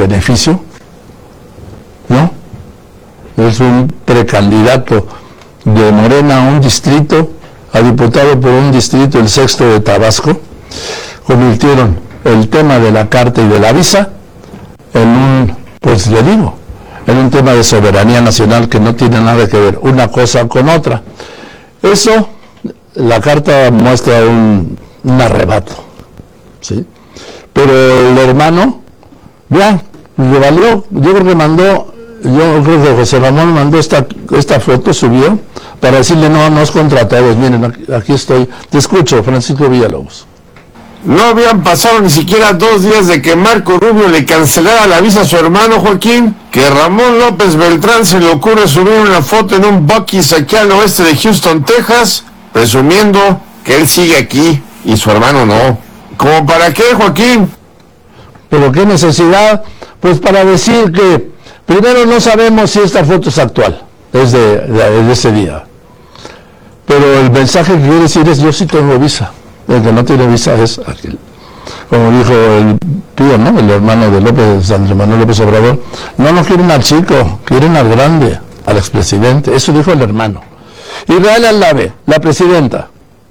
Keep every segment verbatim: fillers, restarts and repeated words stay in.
beneficio? ¿No? Es un precandidato de Morena a un distrito, a diputado por un distrito, el sexto de Tabasco. Convirtieron el tema de la carta y de la visa en un, pues le digo, en un tema de soberanía nacional que no tiene nada que ver una cosa con otra. Eso, la carta muestra un, un arrebato, ¿sí? Pero el hermano, ya, le valió, yo creo que mandó, yo creo que José Ramón mandó esta, esta foto, subió, para decirle, no, no es contra todos, miren, aquí, aquí estoy, te escucho, Francisco Villalobos. No habían pasado ni siquiera dos días de que Marco Rubio le cancelara la visa a su hermano Joaquín, que Ramón López Beltrán se le ocurre subir una foto en un Buc-ee's aquí al oeste de Houston, Texas, presumiendo que él sigue aquí y su hermano no. ¿Cómo para qué, Joaquín? ¿Pero qué necesidad? Pues para decir que, primero, no sabemos si esta foto es actual, es de, de, de ese día. Pero el mensaje que quiere decir es, yo sí tengo visa. El que no tiene visa es aquel. Como dijo el tío, ¿no? El hermano de López, Andrés Manuel López Obrador, no, no quieren al chico, quieren al grande, al expresidente. Eso dijo el hermano. Israel Aldave, la presidenta.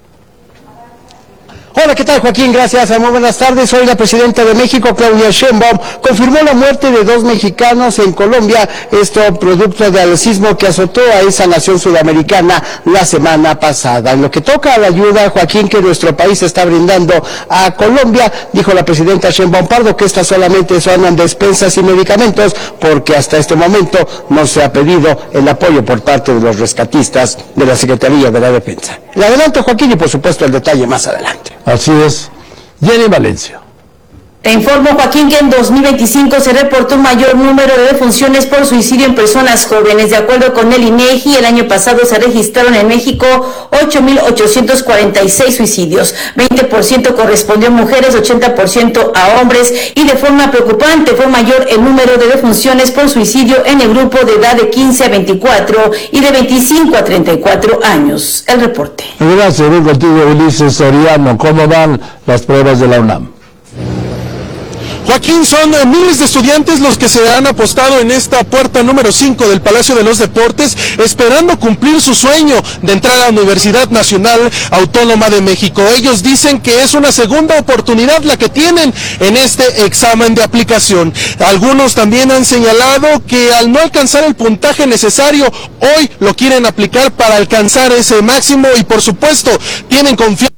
Hola, ¿qué tal, Joaquín? Gracias, muy buenas tardes. Hoy la presidenta de México, Claudia Sheinbaum, confirmó la muerte de dos mexicanos en Colombia, esto producto del sismo que azotó a esa nación sudamericana la semana pasada. En lo que toca a la ayuda, Joaquín, que nuestro país está brindando a Colombia, dijo la presidenta Sheinbaum Pardo que estas solamente son despensas y medicamentos, porque hasta este momento no se ha pedido el apoyo por parte de los rescatistas de la Secretaría de la Defensa. Le adelanto, Joaquín, y por supuesto el detalle más adelante. Así es. Jenny Valencia. Te informo, Joaquín, que en dos mil veinticinco se reportó un mayor número de defunciones por suicidio en personas jóvenes. De acuerdo con el INEGI, el año pasado se registraron en México ocho mil ochocientos cuarenta y seis suicidios. veinte por ciento correspondió a mujeres, ochenta por ciento a hombres, y de forma preocupante fue mayor el número de defunciones por suicidio en el grupo de edad de quince a veinticuatro y de veinticinco a treinta y cuatro años. El reporte. Gracias, voy contigo, Ulises Soriano. ¿Cómo van las pruebas de la UNAM? Joaquín, son miles de estudiantes los que se han apostado en esta puerta número cinco del Palacio de los Deportes, esperando cumplir su sueño de entrar a la Universidad Nacional Autónoma de México. Ellos dicen que es una segunda oportunidad la que tienen en este examen de aplicación. Algunos también han señalado que al no alcanzar el puntaje necesario, hoy lo quieren aplicar para alcanzar ese máximo y, por supuesto, tienen confianza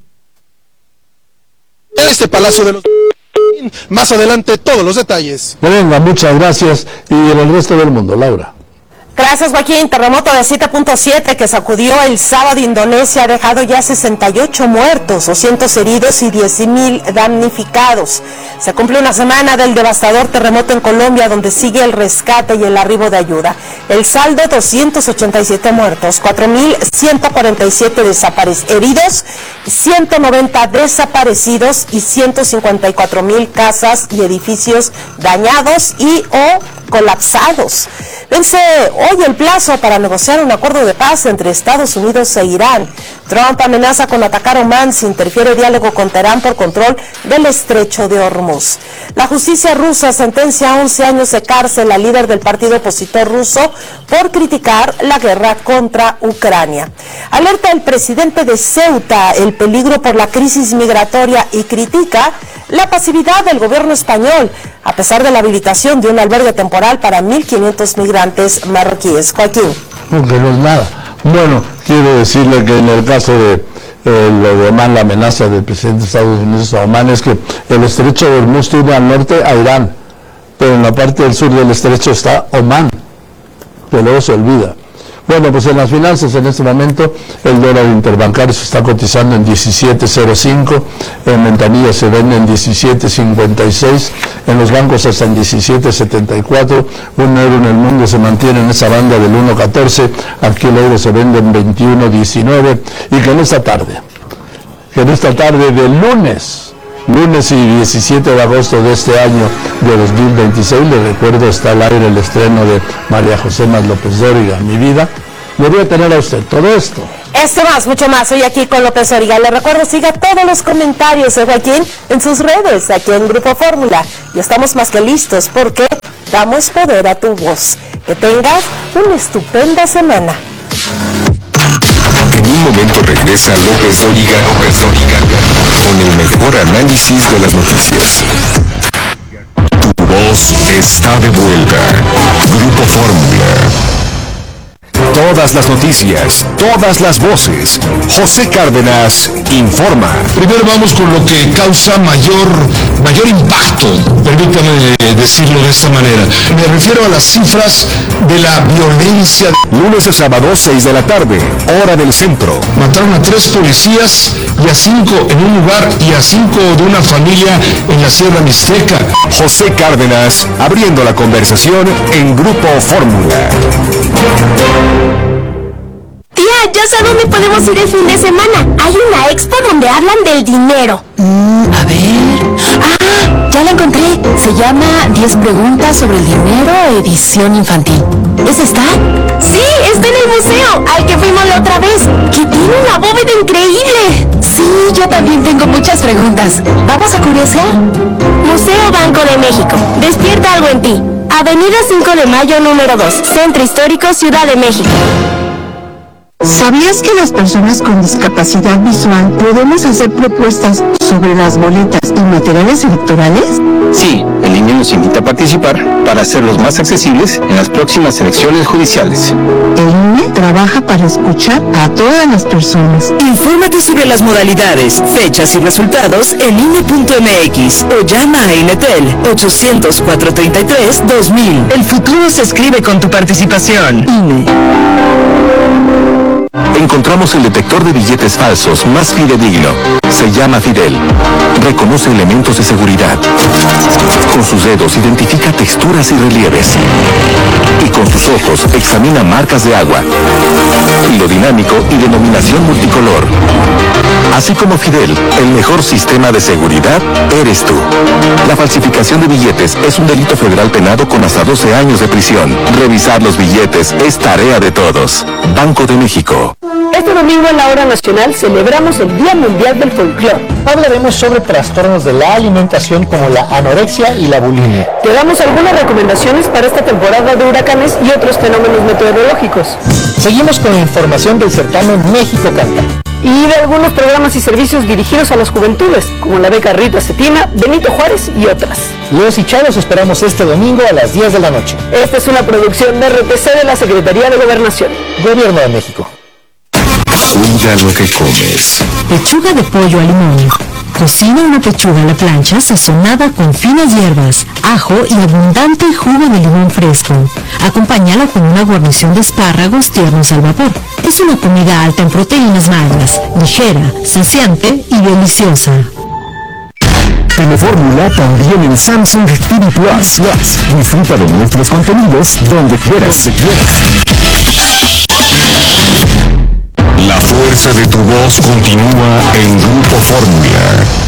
en este Palacio de los Deportes. Más adelante todos los detalles. Venga, muchas gracias. Y en el resto del mundo, Laura. Gracias, Joaquín. Terremoto de siete punto siete que sacudió el sábado Indonesia ha dejado ya sesenta y ocho muertos, doscientos heridos y diez mil damnificados. Se cumple una semana del devastador terremoto en Colombia, donde sigue el rescate y el arribo de ayuda. El saldo, doscientos ochenta y siete muertos, cuatro mil ciento cuarenta y siete desaparecidos, heridos, ciento noventa desaparecidos y ciento cincuenta y cuatro mil casas y edificios dañados y o colapsados. Vence hoy el plazo para negociar un acuerdo de paz entre Estados Unidos e Irán. Trump amenaza con atacar Omán si interfiere diálogo con Teherán por control del estrecho de Hormuz. La justicia rusa sentencia a once años de cárcel al líder del partido opositor ruso por criticar la guerra contra Ucrania. Alerta el presidente de Ceuta el peligro por la crisis migratoria y critica la pasividad del gobierno español, a pesar de la habilitación de un albergue temporal para mil quinientos migrantes marroquíes. Joaquín. No, que no es nada. Bueno, quiero decirle que en el caso de eh, lo de Omán, la amenaza del presidente de Estados Unidos a Omán es que el estrecho de Hormuz tiene al norte a Irán, pero en la parte del sur del estrecho está Omán, que luego se olvida. Bueno, pues en las finanzas en este momento el dólar interbancario se está cotizando en diecisiete cero cinco, en ventanilla se vende en diecisiete cincuenta y seis, en los bancos hasta en diecisiete setenta y cuatro, un euro en el mundo se mantiene en esa banda del uno catorce, aquí el euro se vende en veintiuno diecinueve, y que en esta tarde, que en esta tarde de lunes, lunes y diecisiete de agosto de este año de dos mil veintiséis, le recuerdo, está al aire el estreno de María José Más López Dóriga, Mi Vida. Le voy a tener a usted todo esto. Esto más, mucho más, hoy aquí con López Dóriga. Le recuerdo, siga todos los comentarios de Joaquín en sus redes, aquí en Grupo Fórmula. Y estamos más que listos, porque Damos poder a tu voz. Que tengas una estupenda semana. En un momento regresa López Dóriga, López Dóriga, con el mejor análisis de las noticias. Tu voz está de vuelta. Grupo Fórmula. Todas las noticias, todas las voces. José Cárdenas informa. Primero vamos con lo que causa mayor, mayor impacto, permítame decirlo de esta manera. Me refiero a las cifras de la violencia. Lunes a sábado, seis de la tarde, hora del centro. Mataron a tres policías y a cinco en un lugar y a cinco de una familia en la Sierra Mixteca. José Cárdenas, abriendo la conversación en Grupo Fórmula. Tía, ya sé dónde podemos ir el fin de semana. Hay una expo donde hablan del dinero. Mm, a ver... ¡Ah! Ya la encontré. Se llama diez preguntas sobre el dinero, edición infantil. ¿Esa está? Sí, está en el museo, al que fuimos la otra vez. ¡Que tiene una bóveda increíble! Sí, yo también tengo muchas preguntas. ¿Vamos a curiosear? Museo Banco de México. Despierta algo en ti. Avenida cinco de Mayo, número dos. Centro Histórico, Ciudad de México. ¿Sabías que las personas con discapacidad visual podemos hacer propuestas sobre las boletas y materiales electorales? Sí, el I N E nos invita a participar para hacerlos más accesibles en las próximas elecciones judiciales. El I N E trabaja para escuchar a todas las personas. Infórmate sobre las modalidades, fechas y resultados en I N E punto M X o llama a Inetel ochocientos, cuatrocientos treinta y tres, dos mil. El futuro se escribe con tu participación. I N E. Encontramos el detector de billetes falsos más fidedigno. Se llama Fidel. Reconoce elementos de seguridad. Con sus dedos identifica texturas y relieves. Y con sus ojos examina marcas de agua, hilo dinámico y denominación multicolor. Así como Fidel, el mejor sistema de seguridad eres tú. La falsificación de billetes es un delito federal penado con hasta doce años de prisión. Revisar los billetes es tarea de todos. Banco de México. Este domingo en la Hora Nacional celebramos el Día Mundial del Folclore. Hablaremos sobre trastornos de la alimentación como la anorexia y la bulimia. Te damos algunas recomendaciones para esta temporada de huracanes y otros fenómenos meteorológicos. Seguimos con la información del certamen México Canta. Y de algunos programas y servicios dirigidos a las juventudes, como la beca Rita Cetina, Benito Juárez y otras. Los y Chavos esperamos este domingo a las diez de la noche. Esta es una producción de R T C de la Secretaría de Gobernación. Gobierno de México. Cuida lo que comes. Pechuga de pollo al limón. Cocina una pechuga a la plancha sazonada con finas hierbas, ajo y abundante jugo de limón fresco. Acompáñala con una guarnición de espárragos tiernos al vapor. Es una comida alta en proteínas magras, ligera, saciante y deliciosa. Telefórmula también en Samsung T V Plus. Disfruta de nuestros contenidos donde quieras. La fuerza de tu voz continúa en Grupo Fórmula.